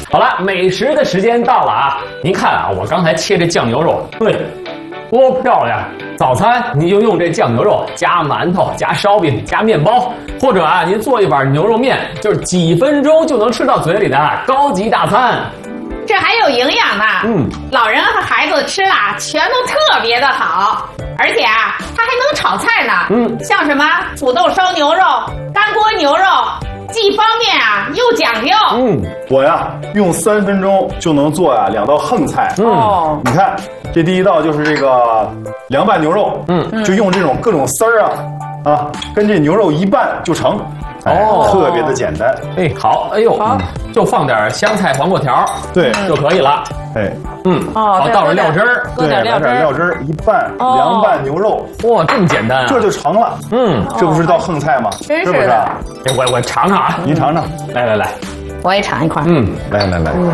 好了，美食的时间到了啊！您看啊，我刚才切这酱牛肉，对，多漂亮！早餐你就用这酱牛肉，加馒头、加烧饼、加面包，或者啊，您做一碗牛肉面，就是几分钟就能吃到嘴里的高级大餐。 这还有营养呢，老人和孩子吃的全都特别的好，而且啊，它还能炒菜呢，像什么土豆烧牛肉、干锅牛肉，既方便啊又讲究。 我呀用3分钟就能做呀2道横菜。你看这第一道就是这个凉拌牛肉，就用这种各种丝儿啊，跟这牛肉一拌就成。特别的简单。 哎，好，哎呦，就放点香菜、黄瓜条， 对， 就可以了。 哎， 好，倒点料汁儿， 对，来点料汁儿，一拌，凉拌牛肉， 哇，这么简单啊， 这就成了。这不是道横菜吗？ 真是的。 我尝尝啊， 您尝尝， 来， 我也尝一块。 来，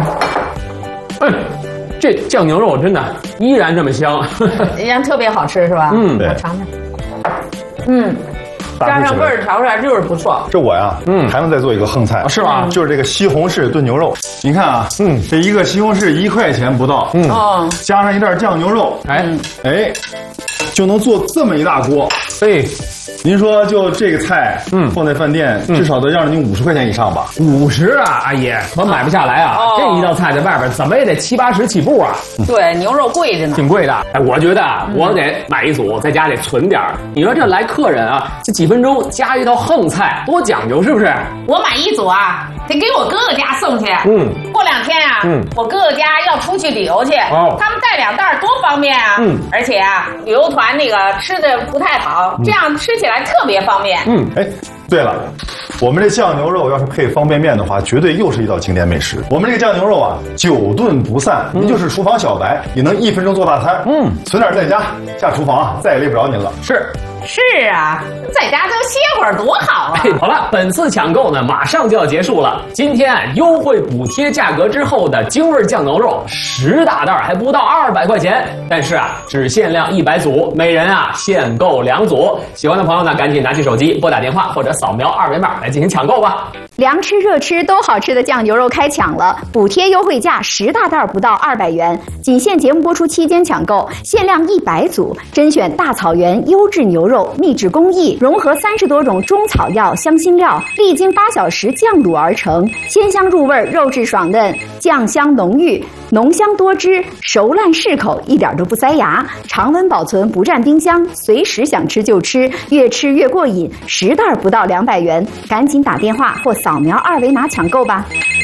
这酱牛肉真的依然这么香， 依然特别好吃是吧？ 对， 我尝尝。加上味儿调出来就是不错。 这我呀，还能再做一个横菜， 是吧？ 就是这个西红柿炖牛肉。您看啊，这一个西红柿1块钱不到，加上一袋酱牛肉，哎，就能做这么一大锅。您说就这个菜，放在饭店至少得让您50块钱以上吧 ？50啊，阿姨，可买不下来啊！这一道菜在外边怎么也得70、80起步啊！ 对，牛肉贵着呢， 挺贵的。哎，我觉得啊，我得买一组，在家得存点儿。你说这来客人啊，这几分钟加一道横菜，多讲究是不是？ 我买一组啊，得给我哥哥家送去。过2天啊，我哥哥家要出去旅游去，他们带2袋多方便啊！而且啊，旅游团那个吃的不太好，这样吃起来特别方便。 哎，对了，我们这酱牛肉要是配方便面的话，绝对又是一道经典美食。我们这个酱牛肉啊，久炖不散，您就是厨房小白，也能1分钟做大餐。存点在家，下厨房啊，再也累不着您了。 是啊，在家就歇会儿多好啊！ 好了，本次抢购呢，马上就要结束了。今天优惠补贴价格之后的京味酱牛肉10大袋，还不到200块钱，但是啊，只限量100组，每人啊限购2组。喜欢的朋友呢，赶紧拿起手机拨打电话或者扫描2维码来进行抢购吧。 凉吃热吃都好吃的酱牛肉开抢了，补贴优惠价10大袋不到200元，仅限节目播出期间抢购，限量100组，甄选大草原优质牛肉，秘制工艺，融合30多种中草药、香辛料，历经8小时酱卤而成，鲜香入味，肉质爽嫩，酱香浓郁，浓香多汁，熟烂适口，一点都不塞牙，常温保存不占冰箱，随时想吃就吃，越吃越过瘾。10袋不到200元，赶紧打电话或扫描2维码抢购吧。